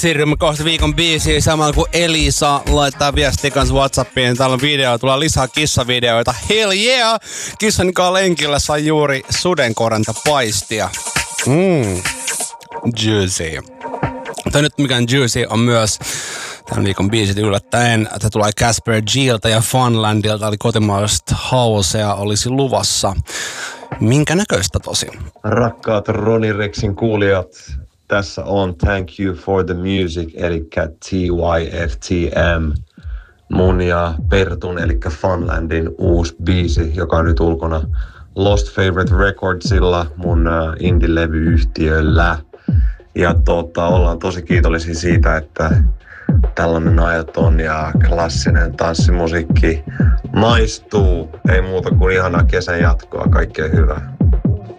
siirrymme kohta viikon biisiin samalla kun Elisa laittaa viestiä kanssa WhatsAppiin. Täällä on video, tulee lisää kissavideoita. Hell yeah! Kissan, joka on lenkillä, sai juuri sudenkoranta paistia. Juicy. Tai nyt mikään juicy on myös tämän viikon biisit yllättäen. Tämä tulee Casper Gilta ja Funlandilta, eli kotimaista housea olisi luvassa. Minkä näköistä tosi? Rakkaat Ronny Rexin kuulijat, tässä on Thank You for the Music, eli TYFTM. Mun ja Pertun, eli Funlandin uusi biisi, joka on nyt ulkona Lost Favorite Recordsilla, mun indie-levyyhtiöllä. Ja ollaan tosi kiitollisia siitä, että tällainen ajaton ja klassinen tanssimusiikki maistuu. Ei muuta kuin ihanaa kesän jatkoa. Kaikkea hyvää.